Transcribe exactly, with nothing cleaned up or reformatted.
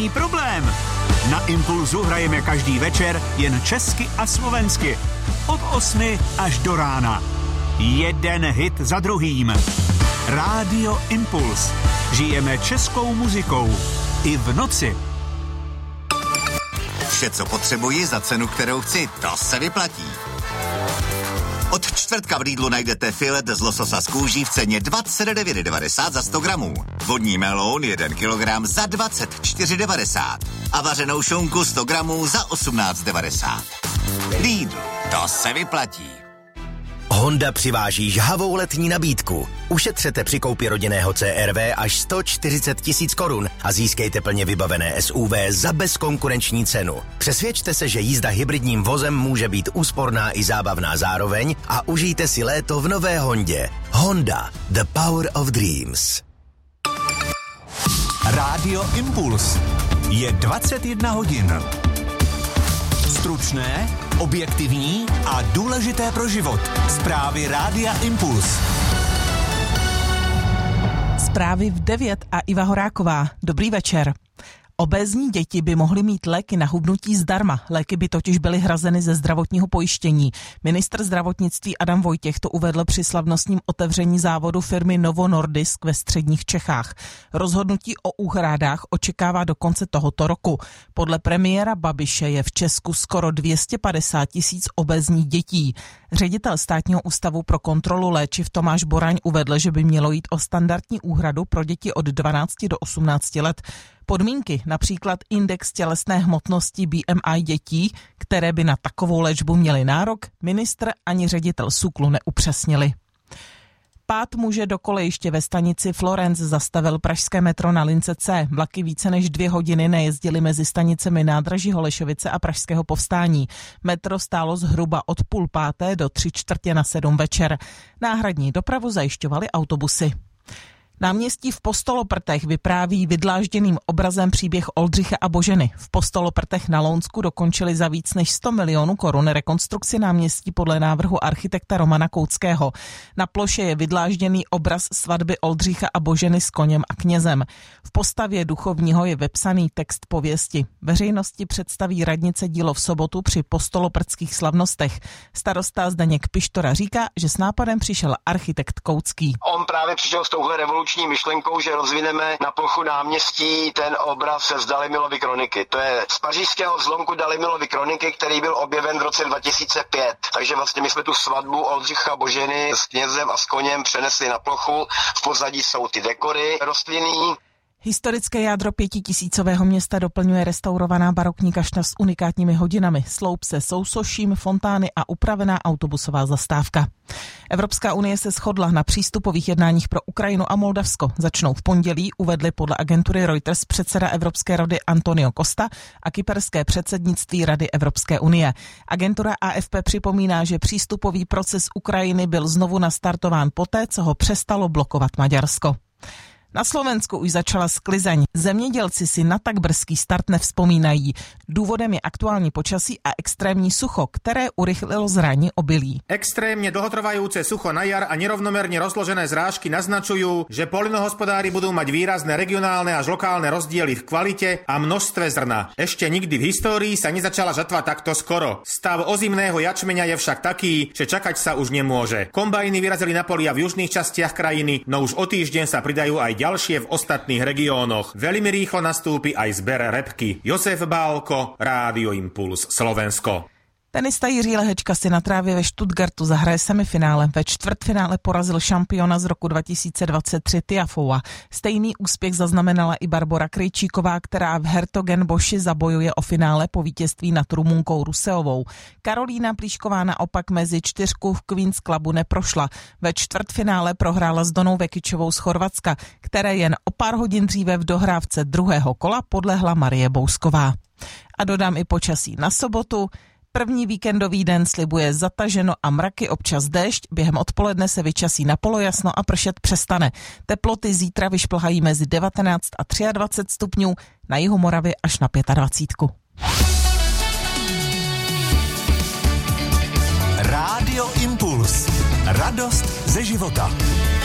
žádný problém. Na Impulzu hrajeme každý večer jen česky a slovensky. Od osmi až do rána. Jeden hit za druhým. Rádio Impuls. Žijeme českou muzikou. I v noci. Vše, co potřebuji za cenu, kterou chci, to se vyplatí. Od čtvrtka v Lidlu najdete filet z lososa z kůží v ceně dvacet devět devadesát za sto gramů. Vodní melón jeden kilogram za dvacet čtyři devadesát. A vařenou šunku sto gramů za osmnáct devadesát. Lidl, to se vyplatí. Honda přiváží žhavou letní nabídku. Ušetřete při koupi rodinného C R V až sto čtyřicet tisíc korun a získejte plně vybavené S U V za bezkonkurenční cenu. Přesvědčte se, že jízda hybridním vozem může být úsporná i zábavná zároveň a užijte si léto v nové Hondě. Honda, the power of dreams. Rádio Impuls. Je dvacet jedna hodin. Stručné, objektivní a důležité pro život. Zprávy Rádia Impuls. Zprávy v devět a Iva Horáková. Dobrý večer. Obézní děti by mohly mít léky na hubnutí zdarma. Léky by totiž byly hrazeny ze zdravotního pojištění. Ministr zdravotnictví Adam Vojtěch to uvedl při slavnostním otevření závodu firmy Novo Nordisk ve středních Čechách. Rozhodnutí o úhradách očekává do konce tohoto roku. Podle premiéra Babiše je v Česku skoro dvě stě padesát tisíc obézních dětí. Ředitel Státního ústavu pro kontrolu léčiv Tomáš Boraň uvedl, že by mělo jít o standardní úhradu pro děti od dvanácti do osmnácti let. Podmínky, například index tělesné hmotnosti B M I dětí, které by na takovou léčbu měly nárok, ministr ani ředitel SÚKLu neupřesnili. Pád muže do kolejiště ve stanici Florence zastavil pražské metro na lince C. Vlaky více než dvě hodiny nejezdily mezi stanicemi nádraží Holešovice a Pražského Povstání. Metro stálo zhruba od půl páté do tři čtvrtě na sedm večer. Náhradní dopravu zajišťovaly autobusy. Náměstí v Postoloprtech vypráví vydlážděným obrazem příběh Oldřicha a Boženy. V Postoloprtech na Lounsku dokončili za víc než sto milionů korun rekonstrukci náměstí podle návrhu architekta Romana Kouckého. Na ploše je vydlážděný obraz svatby Oldřicha a Boženy s koněm a knězem. V postavě duchovního je vepsaný text pověsti. Veřejnosti představí radnice dílo v sobotu při postoloprtských slavnostech. Starosta Zdeněk Pištora říká, že s nápadem přišel architekt Koucký. On právě přišel s touhle revoluční myšlenkou, že rozvineme na plochu náměstí ten obraz z Dalimilovy kroniky. To je z pařížského zlomku Dalimilovy kroniky, který byl objeven v roce dva tisíce pět. Takže vlastně my jsme tu svatbu Oldřicha Boženy s knězem a s koněm přenesli na plochu. V pozadí jsou ty dekory rostlinný. Historické jádro pětitisícového města doplňuje restaurovaná barokní kašna s unikátními hodinami, sloup se sousoším, fontány a upravená autobusová zastávka. Evropská unie se shodla na přístupových jednáních pro Ukrajinu a Moldavsko. Začnou v pondělí, uvedli podle agentury Reuters předseda Evropské rady Antonio Costa a kyperské předsednictví Rady Evropské unie. Agentura A F P připomíná, že přístupový proces Ukrajiny byl znovu nastartován poté, co ho přestalo blokovat Maďarsko. Na Slovensku už začala sklizeň. Zemědělci si na tak brzký start nevzpomínají. Důvodem je aktuální počasí a extrémní sucho, které urychlilo zrání obilí. Extrémne dlhotrvajúce sucho na jar a nerovnomerne rozložené zrážky naznačujú, že poľnohospodári budú mať výrazné regionálne až lokálne rozdiely v kvalite a množstve zrna. Ešte nikdy v histórii sa nezačala žatva takto skoro. Stav ozimného jačmeňa je však taký, že čakať sa už nemôže. Kombajny vyrazili na polia v južných častiach krajiny, no už o týždeň sa pridajú aj ďalšie v ostatných regiónoch. Veľmi rýchlo nastúpi aj zber repky. Josef Bálko, Rádio Impuls, Slovensko. Tenista Jiří Lehečka si na trávě ve Stuttgartu zahraje semifinále. Ve čtvrtfinále porazil šampiona z roku dva tisíce dvacet tři Tiafova. Stejný úspěch zaznamenala i Barbora Krejčíková, která v Hertogenboši zabojuje o finále po vítězství nad Rumunkou Ruseovou. Karolína Plíšková naopak mezi čtyřku v Queen's Clubu neprošla. Ve čtvrtfinále prohrála s Donou Vekičovou z Chorvatska, které jen o pár hodin dříve v dohrávce druhého kola podlehla Marie Bousková. A dodám i počasí na sobotu. První víkendový den slibuje zataženo a mraky, občas déšť, během odpoledne se vyčasí na polojasno a pršet přestane. Teploty zítra vyšplhají mezi devatenáct a dvacet tři stupňů, na jihu Moravy až na dvacet pět. Rádio Impuls. Radost ze života.